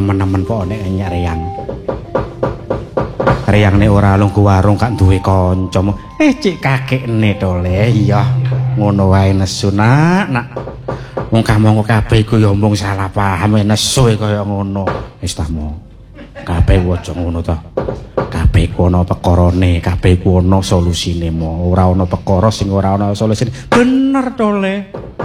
nemen-nemen kok nek nyek Reyang. Reyang nek ora lungguh warung gak duwe kanca. Cik kakekne to le. Iya, ngono wae nesu nak. Wong kamu kabeh iku ya mung salah paham nesu kaya ngono. Wis ta mo. Kabeh aja ngono to. Kabeh ku ana pekarane, kabeh ku ana solusine mo. Ora ana perkara sing ora ana solusine. Bener to le.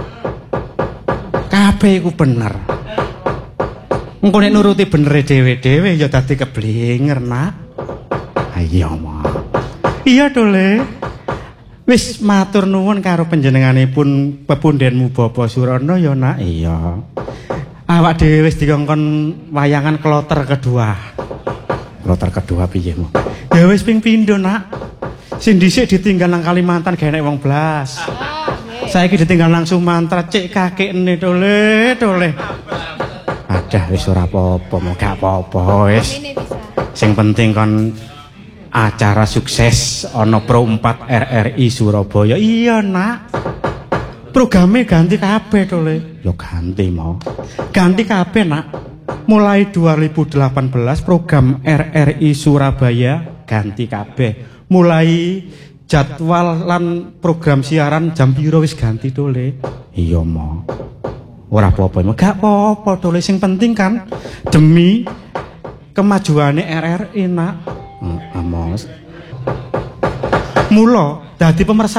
Kabeh iku bener. Engko nek nuruti benere dhewe-dhewe ya dadi keblinger, Nak. Iya, Ma. Iya to le. Wis matur nuwun karo panjenenganipun pepundhenmu Bapak Surana ya, Nak. Iya. Awak dhewe wis dikongkon wayangan kloter kedua. Kloter kedua piye, Mo? Ya wis ping pindho, Nak. Sing dhisik ditinggal nang Kalimantan gak enek wong blas. Saiki ditinggal nang Sumatera cek kakekne to le. Adah wis ora apa-apa, Mo. Gak apa-apa wis. Sing penting kon acara sukses ana Pro 4 RRI Surabaya. Iya, Nak. Programe ganti kabeh to le. Ya ganti, Mo. Ganti kabeh, Nak. Mulai 2018 program RRI Surabaya ganti kabeh. Mulai jadwal lan program siaran jam piro wis ganti to le. Iya, Mo. Ora apa-apa, Mo. Gak apa-apa to le. Sing penting kan demi kemajuane RRI, Nak. Amos. Mula dadi pemersatu